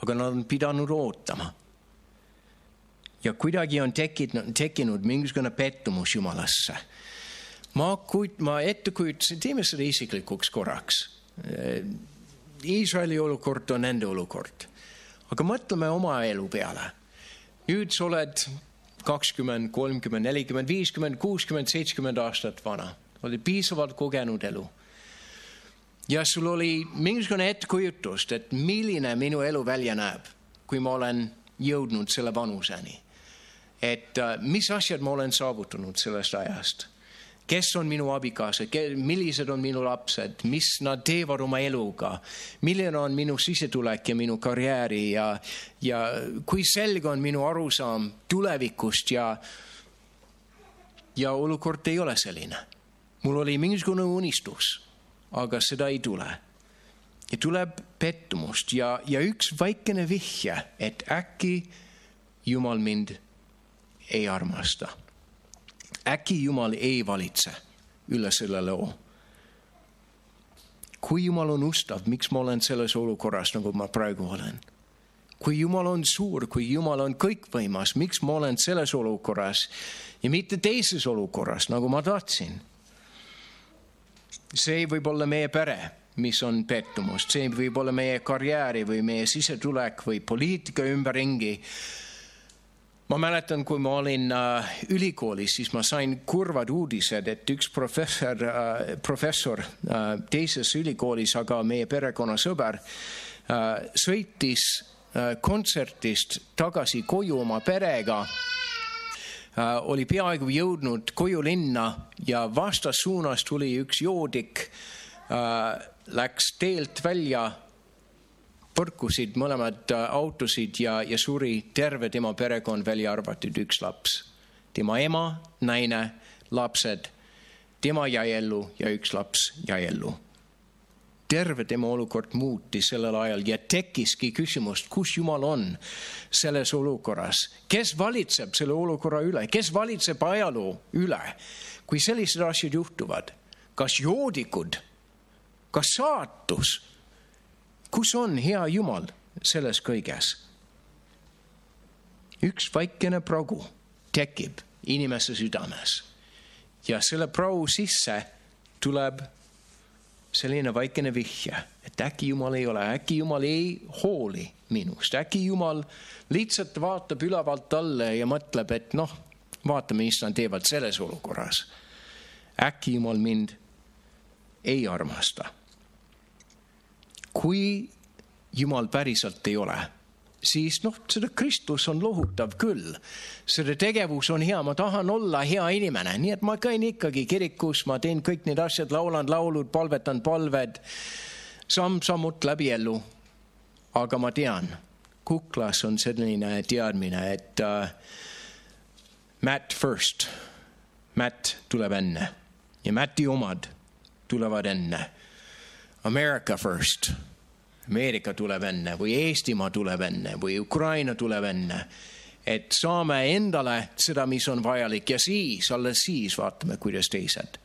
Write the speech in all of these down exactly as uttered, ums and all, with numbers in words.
aga nad on pidanud ootama. Ja kuidagi on tekkinud, tekkinud mingisugune pettumus Jumalasse. Ma, kuid, ma ette kujutasin, teeme seda isiklikuks korraks. Iisraeli olukord on nende olukord. Aga mõtleme oma elu peale. Nüüd sa oled kakskümmend, kolmkümmend, nelikümmend, viiskümmend, kuuskümmend, seitsekümmend aastat vana. Oli piisavalt kogenud elu. Ja sul oli mingisugune ettekujutust, et milline minu elu välja näeb, kui ma olen jõudnud selle vanuseni. Et mis asjad ma olen saavutanud sellest ajast. Kes on minu abikaasa, millised on minu lapsed, mis nad teevad oma eluga, milline on minu sisetulek ja minu karjääri ja, ja kui selge on minu arusaam tulevikust ja, ja olukord ei ole selline. Mul oli mingisugune unistus, aga seda ei tule. Ja tuleb pettumust ja, ja üks väikene vihje, et äkki Jumal mind ei armasta. Äkki Jumal ei valitse üle selle loo. Kui Jumal on ustav, miks ma olen selles olukorras, nagu ma praegu olen? Kui Jumal on suur, kui Jumal on kõikvõimas, miks ma olen selles olukorras ja mitte teises olukorras, nagu ma tahtsin? See võib olla meie pere, mis on pettumust. See võib olla meie karjääri või meie sisetulek või poliitika ümberringi. Ma mäletan, kui ma olin uh, ülikoolis, siis ma sain kurvad uudised, et üks professor, uh, professor uh, teises ülikoolis, aga meie perekonna sõber, uh, sõitis uh, kontsertist tagasi koju oma perega, uh, oli peaaegu jõudnud koju linna ja vastassuunas tuli üks joodik, uh, läks teelt välja, põrkusid mõlemad autosid ja, ja suri terve tema perekond välja arvatud üks laps. Tema ema, naine, lapsed, tema jäi ellu ja üks laps jäi ellu. Terve tema olukord muuti sellel ajal ja tekkiski küsimust, kus Jumal on selles olukorras. Kes valitseb selle olukorra üle? Kes valitseb ajaloo üle? Kui sellised asjad juhtuvad, kas joodikud, kas saatus, kus on hea Jumal selles kõiges? Üks väikene pragu tekib inimese südames ja selle pragu sisse tuleb selline väikene vihje, et äkki Jumal ei ole, äkki Jumal ei hooli minust, äkki Jumal lihtsalt vaatab ülevalt alle ja mõtleb, et noh, vaatame, mis nad teevad selles olukorras. Äkki Jumal mind ei armasta. Kui Jumal päriselt ei ole, siis noh, seda Kristus on lohutav küll. Seda tegevus on hea, ma tahan olla hea inimene, nii et ma käin ikkagi kirikus, ma teen kõik need asjad, laulan laulud, palvetan palved, samm-sammut läbi ellu. Aga ma tean, kuklas on selline teadmine, et uh, Matt first, Matt tuleb enne ja Matti omad tulevad enne. America first, Ameerika tuleb enne või Eestimaa tuleb enne või Ukraina tuleb enne, et saame endale seda, mis on vajalik ja siis, alles siis vaatame, kuidas teised.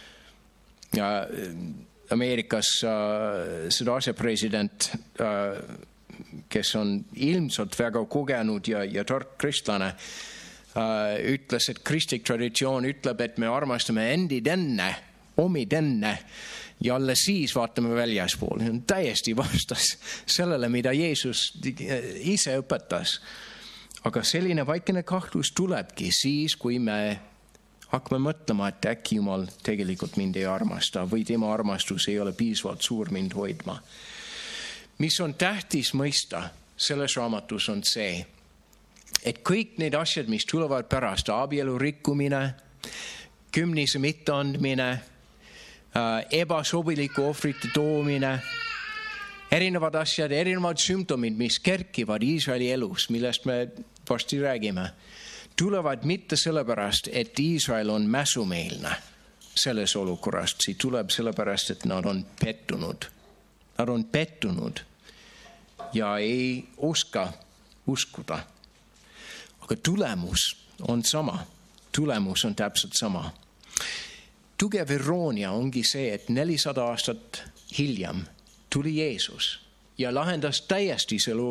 Ja Ameerikas äh, seda asepresident, äh, kes on ilmselt väga kogenud ja, ja tark kristlane, äh, ütles, et kristlik traditsioon ütleb, et me armastame endid enne, omid enne, ja alles siis vaatame väljaspool. See on täiesti vastas sellele, mida Jeesus ise õpetas. Aga selline vaikene kahtlus tulebki siis, kui me hakkame mõtlema, et äkki Jumal tegelikult mind ei armasta või tema armastus ei ole piisavalt suur mind hoidma. Mis on tähtis mõista selles raamatus on see, et kõik need asjad, mis tulevad pärast, abielu rikkumine, kümnise mitteandmine, Uh, ebasobiliku ohvrite toomine, erinevad asjad, erinevad sümptomid, mis kerkivad Iisraeli elus, millest me varsti räägime, tulevad mitte sellepärast, et Iisrael on mäsumeelne selles olukorrast. See tuleb sellepärast, et nad on pettunud. Nad on pettunud ja ei oska uskuda. Aga tulemus on sama. Tulemus on täpselt sama. Tugev iroonia ongi see, et nelisada aastat hiljem tuli Jeesus ja lahendas täiesti selle